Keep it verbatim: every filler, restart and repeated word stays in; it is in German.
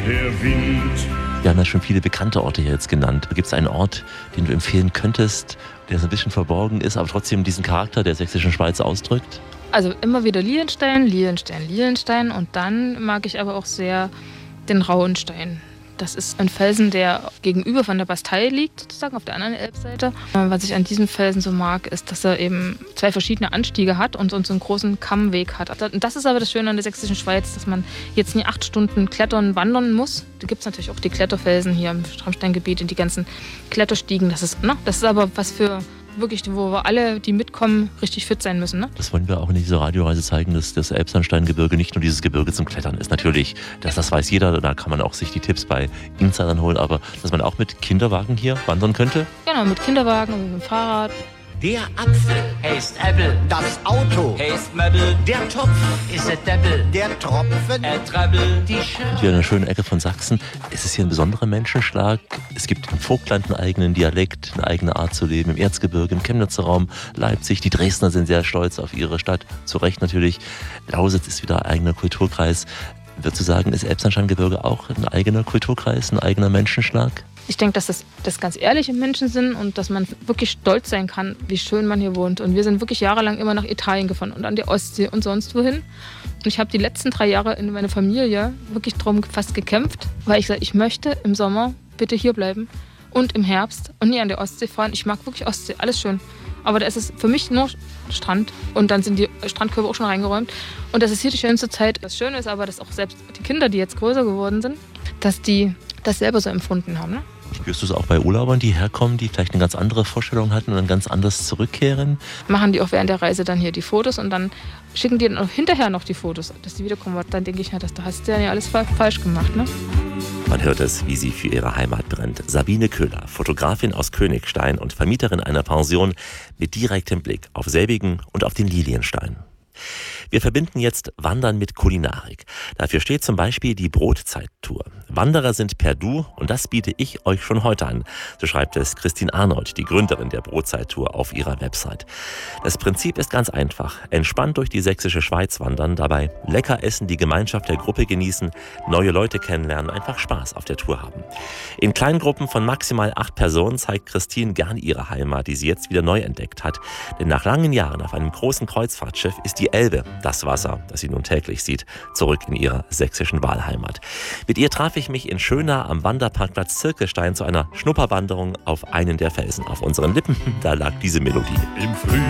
der Wind. Wir haben ja schon viele bekannte Orte hier jetzt genannt. Gibt es einen Ort, den du empfehlen könntest, der so ein bisschen verborgen ist, aber trotzdem diesen Charakter der sächsischen Schweiz ausdrückt? Also immer wieder Lilienstein, Lilienstein, Lilienstein und dann mag ich aber auch sehr den Rauenstein. Das ist ein Felsen, der gegenüber von der Bastei liegt, sozusagen auf der anderen Elbseite. Was ich an diesem Felsen so mag, ist, dass er eben zwei verschiedene Anstiege hat und so einen großen Kammweg hat. Und das ist aber das Schöne an der sächsischen Schweiz, dass man jetzt nie acht Stunden klettern, wandern muss. Da gibt es natürlich auch die Kletterfelsen hier im Traunsteingebiet und die ganzen Kletterstiegen. Das ist, ne? Das ist aber was für wirklich, wo wir alle, die mitkommen, richtig fit sein müssen. Ne? Das wollen wir auch in dieser Radioreise zeigen, dass das Elbsandsteingebirge nicht nur dieses Gebirge zum Klettern ist. Natürlich, das, das weiß jeder, da kann man auch sich die Tipps bei Insidern holen, aber dass man auch mit Kinderwagen hier wandern könnte? Genau, mit Kinderwagen und mit dem Fahrrad. Der Apfel heißt Apple. Das Auto heißt Möbel. Der Topf ist der Deppel. Der Tropfen Er Trebbel. Die Schirm. Hier in einer schönen Ecke von Sachsen. Es ist hier ein besonderer Menschenschlag. Es gibt im Vogtland einen eigenen Dialekt, eine eigene Art zu leben. Im Erzgebirge, im Chemnitzer Raum, Leipzig. Die Dresdner sind sehr stolz auf ihre Stadt. Zu Recht natürlich. Lausitz ist wieder ein eigener Kulturkreis. Würdest du sagen, ist Elbsandsteingebirge auch ein eigener Kulturkreis, ein eigener Menschenschlag? Ich denke, dass das, das ganz ehrliche Menschen sind und dass man wirklich stolz sein kann, wie schön man hier wohnt. Und wir sind wirklich jahrelang immer nach Italien gefahren und an die Ostsee und sonst wohin. Und ich habe die letzten drei Jahre in meiner Familie wirklich darum fast gekämpft, weil ich sage, ich möchte im Sommer bitte hier bleiben und im Herbst und nie an die Ostsee fahren. Ich mag wirklich Ostsee, alles schön. Aber da ist es für mich nur Strand und dann sind die Strandkörbe auch schon reingeräumt. Und das ist hier die schönste Zeit. Das Schöne ist aber, dass auch selbst die Kinder, die jetzt größer geworden sind, dass die das selber so empfunden haben. Ne? Spürst du es auch bei Urlaubern, die herkommen, die vielleicht eine ganz andere Vorstellung hatten und dann ganz anders zurückkehren? Machen die auch während der Reise dann hier die Fotos und dann schicken die dann auch hinterher noch die Fotos, dass die wiederkommen. Dann denke ich, ja, das, da hast du ja alles falsch gemacht. Ne? Man hört es, wie sie für ihre Heimat brennt. Sabine Köhler, Fotografin aus Königstein und Vermieterin einer Pension mit direktem Blick auf selbigen und auf den Lilienstein. Wir verbinden jetzt Wandern mit Kulinarik. Dafür steht zum Beispiel die Brotzeit-Tour. Wanderer sind per Du und das biete ich euch schon heute an. So schreibt es Christine Arnold, die Gründerin der Brotzeit-Tour, auf ihrer Website. Das Prinzip ist ganz einfach. Entspannt durch die sächsische Schweiz wandern, dabei lecker essen, die Gemeinschaft der Gruppe genießen, neue Leute kennenlernen, einfach Spaß auf der Tour haben. In Kleingruppen von maximal acht Personen zeigt Christine gern ihre Heimat, die sie jetzt wieder neu entdeckt hat. Denn nach langen Jahren auf einem großen Kreuzfahrtschiff ist die Elbe, das Wasser, das sie nun täglich sieht, zurück in ihrer sächsischen Wahlheimat. Mit ihr traf ich mich in Schöna am Wanderparkplatz Zirkelstein zu einer Schnupperwanderung auf einen der Felsen. Auf unseren Lippen, da lag diese Melodie. Im Frühjahr